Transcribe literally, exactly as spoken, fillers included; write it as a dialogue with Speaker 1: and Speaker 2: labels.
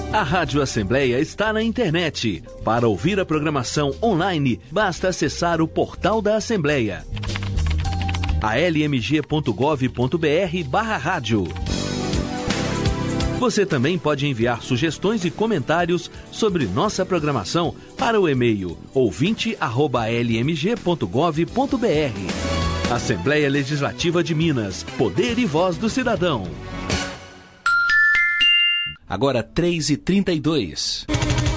Speaker 1: A Rádio Assembleia está na internet. Para ouvir a programação online, basta acessar o portal da Assembleia. a l m g ponto gov ponto b r barra rádio. Você também pode enviar sugestões e comentários sobre nossa programação para o e-mail ouvinte arroba l m g ponto gov ponto b r. Assembleia Legislativa de Minas. Poder e voz do cidadão.
Speaker 2: Agora três e trinta e dois.